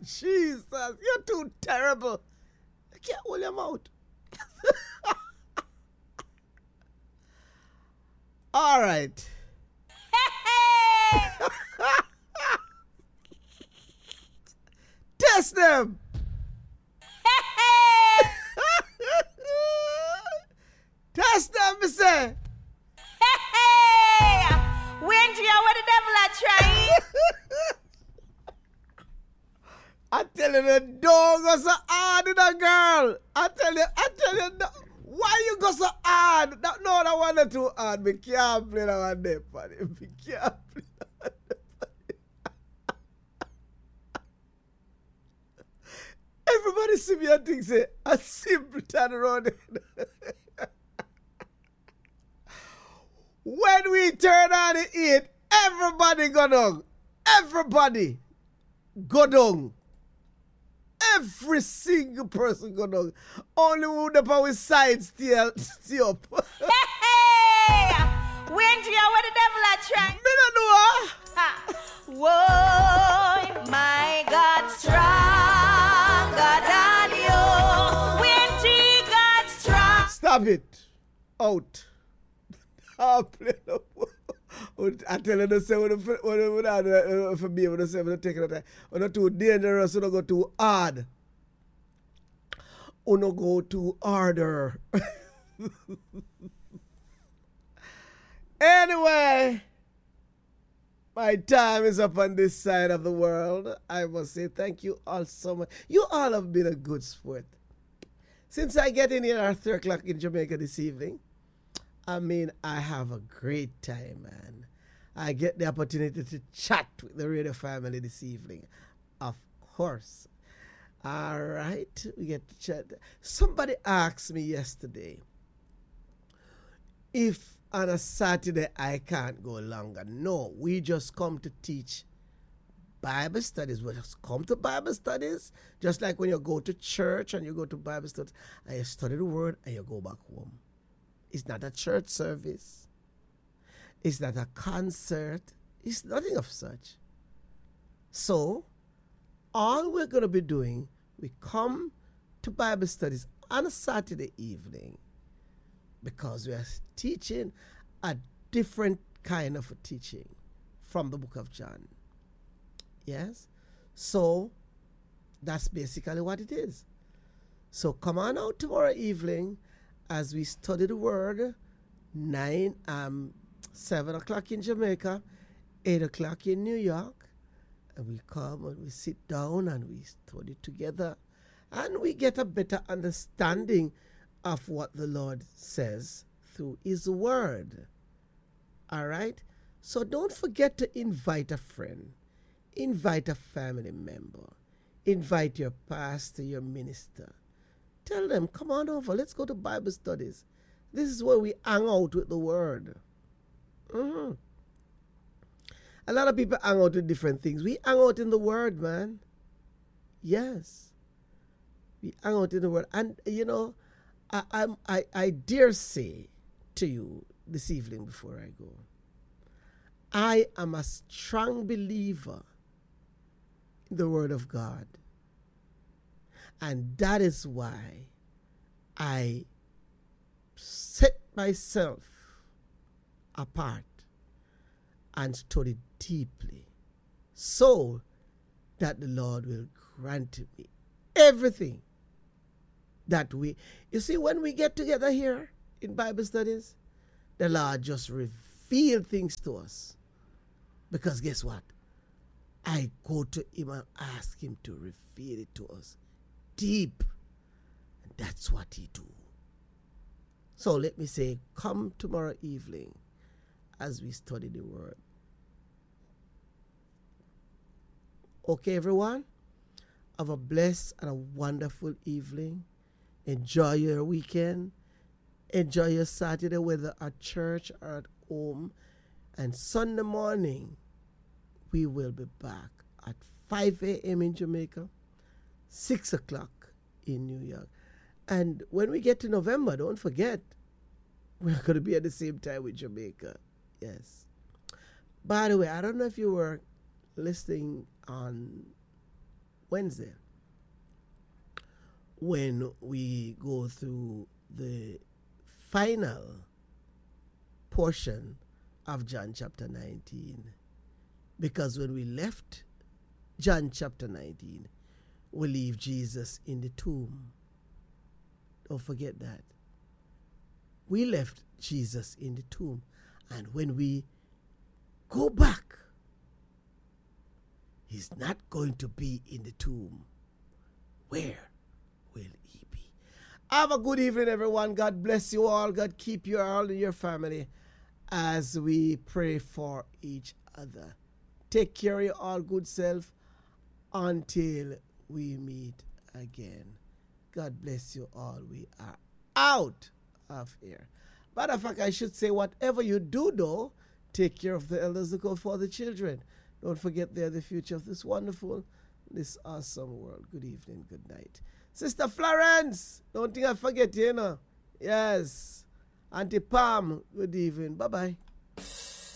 Jesus, you're too terrible. I can't hold your mouth. All right. Test them. Test them, me say. When you what the devil are trying? I tell you, the dog go so hard in a girl. I tell you, why you go so hard? No, that one is too hard. Me can't play that one there, buddy. Me can't play that one there, buddy. Everybody see me and think, say, a simple turn around. When we turn on the heat, everybody go down. Everybody go down. Every single person go down. Only who the power side stay up. When you what the devil are trying? Me don't know. Whoa, my God, stronger than you. When you got strong. Stop it. Out. I'll play no more. I tell you, don't say what for me, when I say when I take it, when I too dangerous, when I go too hard. When I go too harder. Anyway, my time is up on this side of the world. I must say thank you all so much. You all have been a good sport. Since I get in here at 3 o'clock in Jamaica this evening, I mean, I have a great time, man. I get the opportunity to chat with the radio family this evening. Of course. All right, we get to chat. Somebody asked me yesterday if on a Saturday I can't go longer. No, we just come to teach Bible studies. We just come to Bible studies, just like when you go to church and you go to Bible studies and you study the word and you go back home. It's not a church service. It's not a concert. It's nothing of such. So, all we're going to be doing, we come to Bible studies on a Saturday evening because we are teaching a different kind of a teaching from the book of John. Yes? So, that's basically what it is. So, come on out tomorrow evening as we study the word, 7 o'clock in Jamaica, 8 o'clock in New York, and we come and we sit down and we study together, and we get a better understanding of what the Lord says through His word. All right? So don't forget to invite a friend, invite a family member, invite your pastor, your minister. Tell them, come on over, let's go to Bible studies. This is where we hang out with the word. Mm-hmm. A lot of people hang out with different things. We hang out in the word, man. Yes. We hang out in the word. And, you know, I dare say to you this evening before I go, I am a strong believer in the word of God. And that is why I set myself apart and study deeply so that the Lord will grant me everything that we... You see, when we get together here in Bible studies, the Lord just reveals things to us. Because guess what? I go to Him and ask Him to reveal it to us deep. And that's what He do. So let me say, come tomorrow evening as we study the word. Okay, everyone? Have a blessed and a wonderful evening. Enjoy your weekend. Enjoy your Saturday, whether at church or at home. And Sunday morning, we will be back at 5 a.m. in Jamaica, 6 o'clock in New York. And when we get to November, don't forget, we're going to be at the same time with Jamaica. Yes. By the way, I don't know if you were listening on Wednesday, when we go through the final portion of John chapter 19. Because when we left John chapter 19, we leave Jesus in the tomb. Don't forget that. We left Jesus in the tomb. And when we go back, he's not going to be in the tomb. Where will he be? Have a good evening, everyone. God bless you all. God keep you all and your family as we pray for each other. Take care of your all good self until we meet again. God bless you all. We are out of here. Matter of fact, I should say, whatever you do, though, take care of the elders who go for the children. Don't forget they're the future of this wonderful, this awesome world. Good evening, good night. Sister Florence, don't think I forget you, you know. Yes. Auntie Pam, good evening. Bye-bye.